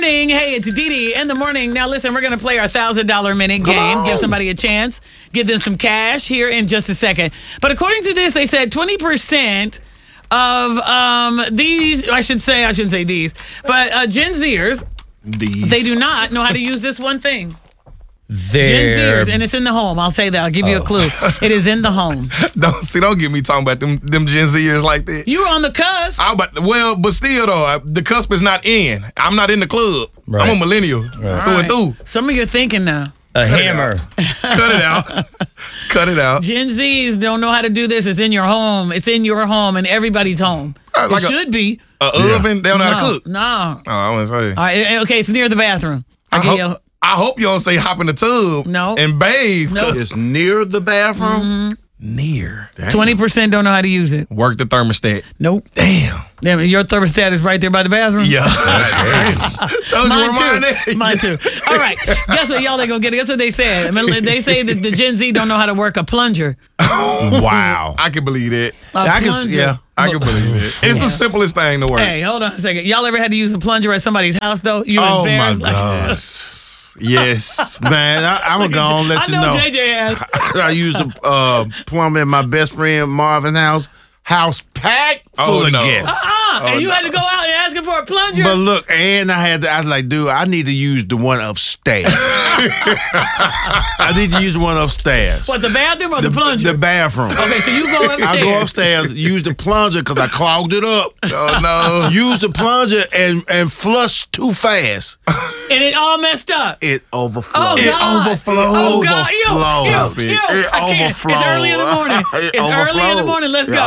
morning. Hey, it's Dee in the morning. Now, listen, we're going to play our $1,000 minute game. Give somebody a chance. Give them some cash here in just a second. But according to this, they said 20% of these, I shouldn't say these, but Gen Zers, they do not know how to use this one thing. Gen Zers, and it's in the home. I'll say that. I'll give you a clue. It is in the home. Don't get me talking about them Gen Zers like that. You were on the cusp. But still though, the cusp is not in. I'm not in the club. Right. I'm a millennial through and through. Some of you are thinking now. A hammer. Cut it out. Cut it out. Gen Zs don't know how to do this. It's in your home. It's in your home and everybody's home. Like it should be. An oven? They don't know how to cook? No. Oh, I want to say. All right, okay, it's near the bathroom. I hope you don't say hop in the tub and bathe. Nope. It's near the bathroom? Mm-hmm. Near. 20% don't know how to use it. Work the thermostat. Nope. Damn. Your thermostat is right there by the bathroom? Yeah. Told you Mine too. All right. Guess what? Y'all ain't going to get it. Guess what they said? I mean, they say that the Gen Z don't know how to work a plunger. Wow. I can believe that. I can believe it. It's the simplest thing to work. Hey, hold on a second. Y'all ever had to use a plunger at somebody's house, though? Oh, my gosh. Yes. Man, I'm going to let you know. I know JJ has. I used the plumber in my best friend Marvin house packed full of guests. And you had to go out and ask him for a plunger? But look, and I was like, dude, I need to use the one upstairs. I need to use the one upstairs. What, the bathroom or the plunger? The bathroom. Okay, so you go upstairs. I go upstairs, use the plunger because I clogged it up. Oh, no. Use the plunger and flush too fast. And it all messed up. It overflowed. Oh, God. It overflowed. Oh, God. It overflowed. overflowed. It's early in the morning. It's early in the morning. Let's go.